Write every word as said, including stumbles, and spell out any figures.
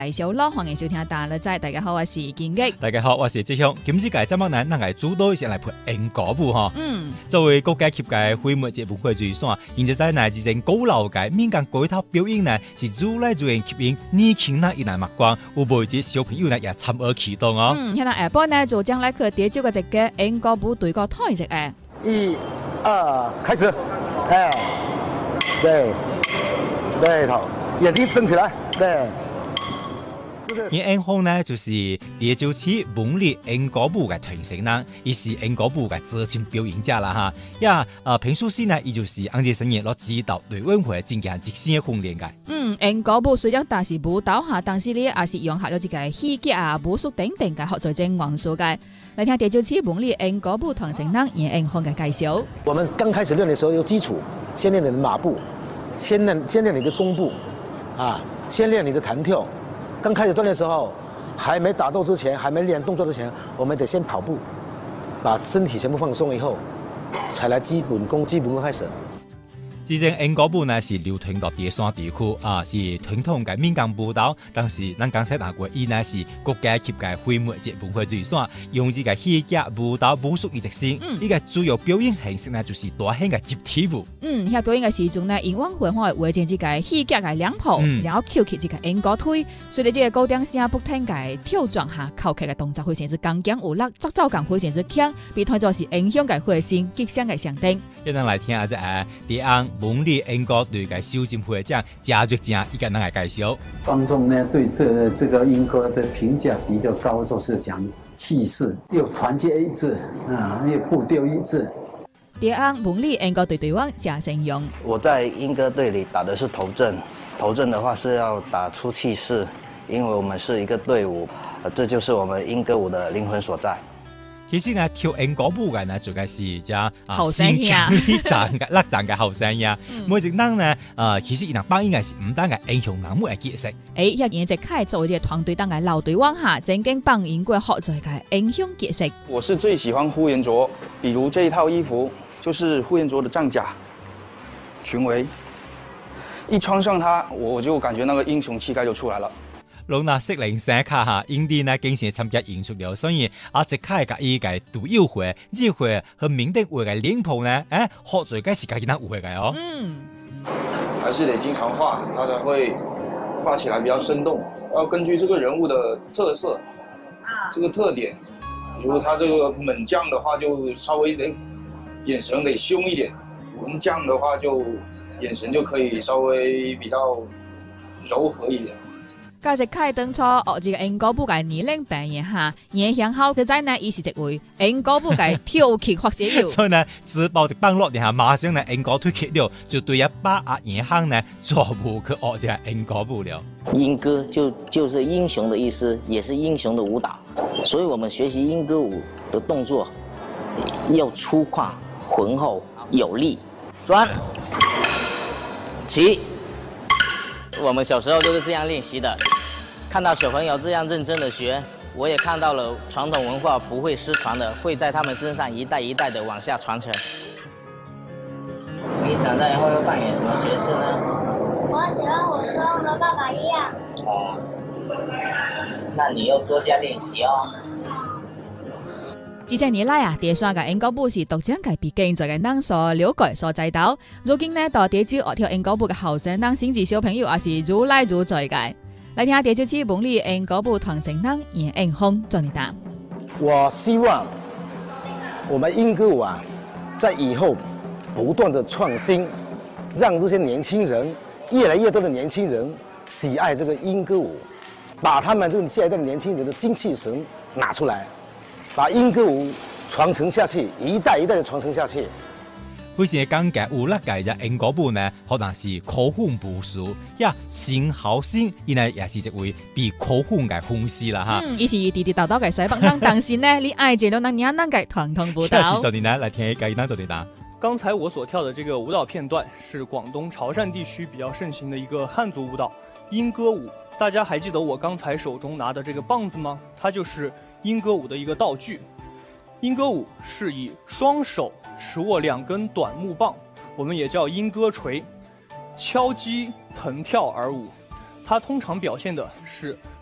介绍咯，欢迎收听大乐仔。大家好，我是金吉。 大家好，我是志雄。今次嘅节目呢，咱嚟主导先嚟配英歌舞哈。 嗯， 作为各界嘅会幕节文化最线，现在在乃之前高楼嘅民间街头表演呢，是如来如愿吸引年轻人一来目光，有每节小朋友呢也参与其中哦。 嗯，现在下晡呢就将来去第九个一个英歌舞对个台一个。 一、二，开始，哎，对，对头，眼睛睁起来，对。 而英雄呢，就是第九次文理英歌舞嘅传承人，亦是英歌舞嘅资深表演者啦哈。呀，呃，平時時呢，伊就是安這生意攞指導隊委會進行即時嘅訓練嘅。 嗯，英歌舞雖然但是舞蹈下，但是呢也是融合咗一個戲劇啊、武術等等嘅學在正元素嘅。嚟聽第九次文理英歌舞傳承人而英雄嘅介紹。 我們剛開始練嘅時候有基礎，先練你的馬步，先練先練你的弓步，啊，先練你的彈跳。剛開始鍛鍊的時候，還沒打鬥之前，還沒練動作之前，我們得先跑步，把身體全部放鬆以後，才來基本功，基本功開始。 之前英歌舞呢是流傳到第三地區啊，是傳統嘅民間舞蹈，但是咱剛才講過，伊呢是國家級嘅會幕節文化最線，用呢個戲劇舞蹈武術以直線，呢個主要表演形式呢就是大型嘅集體舞。 嗯，喺表演嘅時陣呢，因往會會會見呢個戲劇嘅兩步，然後跳起呢個英歌推，隨住呢個高點聲不停嘅跳轉下，口劇嘅動作非常之剛強有力，節奏感非常之強，被睇作是影響嘅核心吉祥嘅象徵。 一陣來聽下隻誒第安文理英歌隊嘅修正會長賈月正一個人來介紹。 觀眾呢對這這個英歌的評價比較高，就是講氣勢又團結一致啊，又步調一致。 第安文理英歌隊隊長賈成勇， 我在英歌隊裡打的是頭陣，頭陣的話是要打出氣勢，因為我們是一個隊伍，這就是我們英歌舞的靈魂所在。 其實呢，跳英歌舞嘅呢，最緊是只後生兄， 賺嘅叻賺嘅後生兄。每一人呢，誒，其實伊人扮演嘅是唔單嘅英雄人物嘅角色。誒， 一演隻開做隻團隊當嘅老隊往下，正經扮演過學在嘅英雄角色。 我是最喜歡呼延灼，比如這一套衣服就是呼延灼的戰甲、裙圍，一穿上它，我就感覺那個英雄氣概就出來了。 老衲識零寫卡下，因啲呢經常參加演出了，所以啊即刻嘅依個獨有會，呢會和明定會嘅臉譜呢，誒學在嘅時間見得會嘅哦。 嗯， 還是得經常畫，它才會畫起來比較生動。要根據這個人物的特色，這個特點，比如他這個猛將的話，就稍微得眼神得兇一點；文將的話，就眼神就可以稍微比較柔和一點。 教隻開當初學這個英歌舞嘅年齡扮演下，影響後佢在呢伊是一位英歌舞嘅跳劇或者有。 所以呢，自爆的幫落地下，馬上呢英歌推劇了，就對一把啊影響呢做無去學這個英歌舞了。 英歌就就是英雄的意思，也是英雄的舞蹈，所以我們學習英歌舞的動作要粗獷、渾厚、有力。轉，起。我們小時候都是這樣練習的，看到小朋友這樣認真的學，我也看到了傳統文化不會失傳的，會在他們身上一代一代的往下傳承。你長大以後要扮演什麼角色呢？ 我喜歡我跟我的爸爸一樣。 哦，那你要多加練習哦。 這些年來啊，第三個英歌舞是獨將嘅被建造嘅人所了解所指導。如今呢，到第九學跳英歌舞嘅後生人甚至小朋友也是如來如在嘅。來聽下第九次文理英歌舞傳承人嚴英雄做你答。 我希望我們英歌舞啊，在以後不斷的創新，讓這些年輕人越來越多的年輕人喜愛這個英歌舞，把他們這個下一代年輕人的精氣神拿出來。把英歌舞傳承下去，一代一代的傳承下去。 佢是講嘅有力嘅隻英歌舞呢，可能是科幻武術，呀新好先，原來也是一位被科幻嘅風師啦哈。 嗯，以前地地道道嘅西北人，但是呢，你愛這種人人嘅傳統舞蹈。 是做你呢，來聽一個呢做你答。 剛才我所跳的這個舞蹈片段，是廣東潮汕地區比較盛行的一個漢族舞蹈英歌舞。大家還記得我剛才手中拿的這個棒子嗎？它就是英歌舞的一個道具。英歌舞是以雙手持握兩根短木棒，我們也叫英歌錘，敲擊騰跳而舞。 它通常表现的是